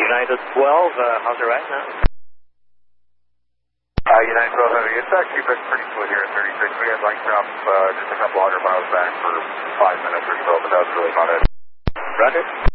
United 12, how's it right now? United 12 Heavy, it's actually been pretty smooth here at 36. We had lights up just a couple 100 miles back for 5 minutes or so, but that's really about it. Roger.